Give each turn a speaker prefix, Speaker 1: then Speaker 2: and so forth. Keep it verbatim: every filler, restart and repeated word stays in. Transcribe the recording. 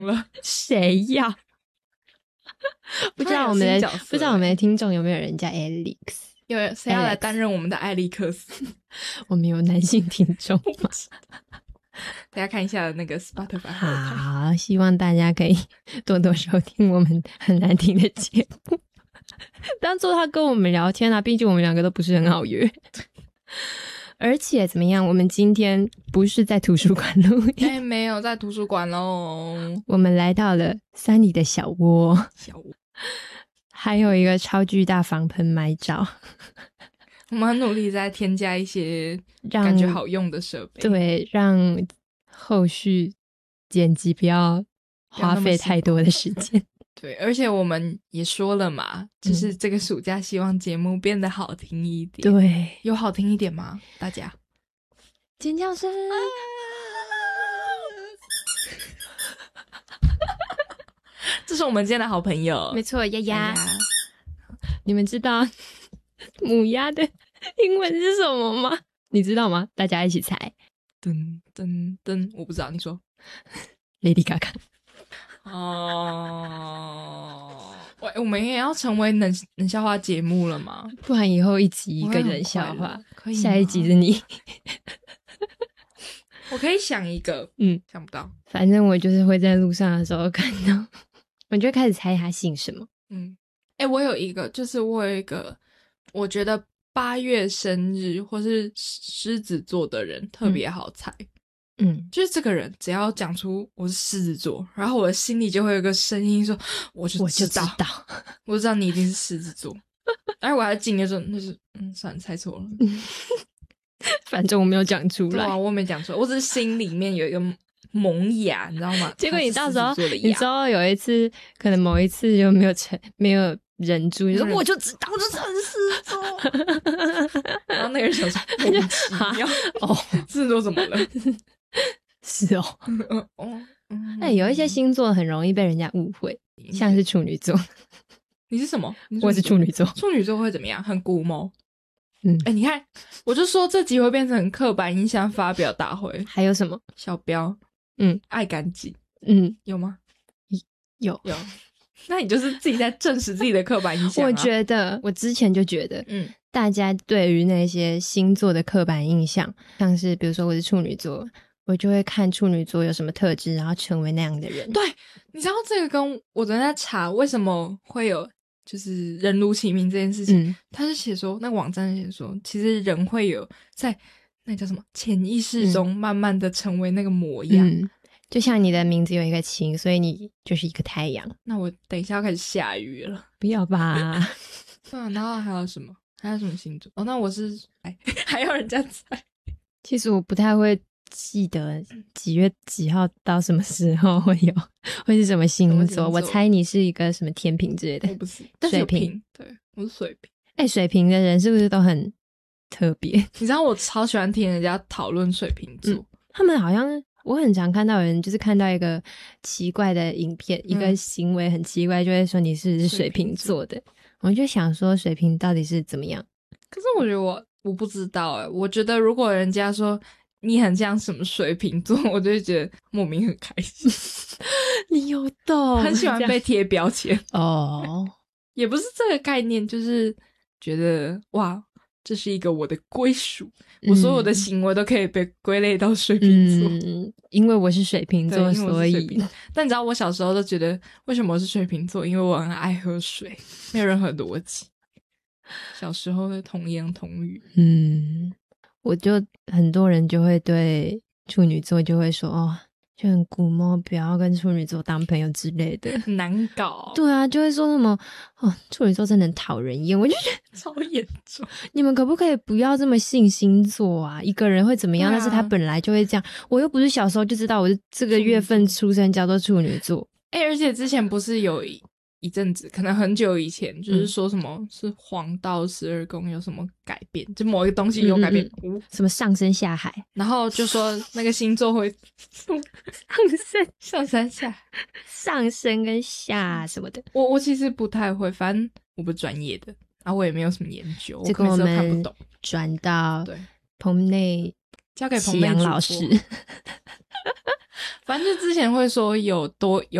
Speaker 1: 了，
Speaker 2: 谁要？不知道我们的不知道我们的听众有没有人叫 Alex？
Speaker 1: 有谁要来担任我们的艾利克斯？
Speaker 2: 我们有男性听众吗？
Speaker 1: 大家看一下那个 Spotify。
Speaker 2: 好，希望大家可以多多收听我们很难听的节目，当做他跟我们聊天啊，毕竟我们两个都不是很好约。而且怎么样，我们今天不是在图书馆录音，
Speaker 1: 哎，没有在图书馆咯，
Speaker 2: 我们来到了三里的小窝，
Speaker 1: 小窝
Speaker 2: 还有一个超巨大防喷麦罩。
Speaker 1: 我们很努力在添加一些
Speaker 2: 让
Speaker 1: 感觉好用的设备，
Speaker 2: 对，让后续剪辑不要花费太多的时间。
Speaker 1: 对，而且我们也说了嘛，就是这个暑假希望节目变得好听一点。
Speaker 2: 对，
Speaker 1: 有好听一点吗？大家
Speaker 2: 尖叫声！啊、
Speaker 1: 这是我们今天的好朋友，
Speaker 2: 没错，丫丫。你们知道母鸭的英文是什么吗？你知道吗？大家一起猜。
Speaker 1: 噔噔噔，我不知道，你说。
Speaker 2: Lady Gaga。
Speaker 1: 哦，喂，我们也要成为冷冷笑话节目了吗？
Speaker 2: 不然以后一集一个冷笑话，
Speaker 1: 可以。
Speaker 2: 下一集是你。
Speaker 1: 我可以想一个，
Speaker 2: 嗯，
Speaker 1: 想不到。
Speaker 2: 反正我就是会在路上的时候看到，我就开始猜他姓什么。
Speaker 1: 嗯，哎、欸，我有一个，就是我有一个，我觉得八月生日或是狮子座的人特别好猜。
Speaker 2: 嗯，
Speaker 1: 就是这个人只要讲出我是狮子座，然后我的心里就会有一个声音说，我就知道，
Speaker 2: 我就知道，
Speaker 1: 我知道你一定是狮子座。而我还紧接着那是，嗯，算了，猜错了。
Speaker 2: 反正我没有讲出来，
Speaker 1: 对啊，我没讲出来，我只是心里面有一个萌芽，你知道吗？
Speaker 2: 结果你到时候，你知道有一次，可能某一次就没有成，没有忍住，你说我就知道，我就知道是狮子座。
Speaker 1: 然后那个人想说，莫名其妙，哦，狮子座怎么了？
Speaker 2: 是哦，
Speaker 1: 哦，
Speaker 2: 那有一些星座很容易被人家误会，像是处女座。
Speaker 1: 你是什么？
Speaker 2: 我是处女座。
Speaker 1: 处女座会怎么样？很古某。
Speaker 2: 嗯，
Speaker 1: 哎、欸，你看，我就说这集会变成很刻板印象发表大会。
Speaker 2: 还有什么？
Speaker 1: 小标，
Speaker 2: 嗯，
Speaker 1: 爱干净，
Speaker 2: 嗯，
Speaker 1: 有吗？
Speaker 2: 有
Speaker 1: 有。那你就是自己在证实自己的刻板印象、啊。
Speaker 2: 我觉得，我之前就觉得，
Speaker 1: 嗯，
Speaker 2: 大家对于那些星座的刻板印象，像是比如说我是处女座，我就会看处女座有什么特质，然后成为那样的人。
Speaker 1: 对，你知道这个跟我昨天在查为什么会有就是人如其名这件事情，嗯、他是写说那个网站写说，其实人会有在那叫什么潜意识中慢慢的成为那个模样。
Speaker 2: 嗯，就像你的名字有一个晴，所以你就是一个太阳。
Speaker 1: 那我等一下要开始下雨了，
Speaker 2: 不要吧？
Speaker 1: 对啊，然后还有什么？还有什么星座？哦，那我是哎，还要人家猜。
Speaker 2: 其实我不太会记得几月几号到什么时候会有会是什么星座。星座我猜你是一个什么天秤之类的。
Speaker 1: 我不是，
Speaker 2: 水瓶。
Speaker 1: 对，我是水瓶。
Speaker 2: 哎、欸，水瓶的人是不是都很特别？
Speaker 1: 你知道我超喜欢听人家讨论水瓶座、嗯，
Speaker 2: 他们好像。我很常看到有人就是看到一个奇怪的影片、嗯、一个行为很奇怪，就会说你是不是水瓶座的。我就想说水瓶到底是怎么样。
Speaker 1: 可是我觉得我我不知道诶，我觉得如果人家说你很像什么水瓶座，我就会觉得莫名很开心。
Speaker 2: 你有懂，
Speaker 1: 很喜欢被贴标签
Speaker 2: 哦。
Speaker 1: 也不是这个概念，就是觉得哇这是一个我的归属、嗯、我所有的行为都可以被归类到水瓶座、
Speaker 2: 嗯、因为我是水瓶座，所以
Speaker 1: 但你知道我小时候都觉得为什么我是水瓶座，因为我很爱喝水，没有任何逻辑。小时候的童言童语。
Speaker 2: 嗯，我就很多人就会对处女座就会说哦就很古摸，不要跟处女座当朋友之类的，
Speaker 1: 难搞。
Speaker 2: 对啊，就会说什么哦，处女座真的很讨人厌，我就觉得
Speaker 1: 超严重。
Speaker 2: 你们可不可以不要这么信星座啊？一个人会怎么样？但、啊、是他本来就会这样。我又不是小时候就知道我是这个月份出生叫做处女座。
Speaker 1: 哎、欸，而且之前不是有一一阵子，可能很久以前，就是说什么、嗯、是黄道十二宫有什么改变，就某一个东西有改变，
Speaker 2: 嗯嗯、什么上升下海，
Speaker 1: 然后就说那个星座会
Speaker 2: 上升
Speaker 1: 上山下
Speaker 2: 上升跟下什么的。
Speaker 1: 我我其实不太会，反正我不专业的，然后我也没有什么研究，
Speaker 2: 这个我们转到
Speaker 1: 对
Speaker 2: 棚内
Speaker 1: 交给棚内
Speaker 2: 老师。
Speaker 1: 反正就之前会说有多有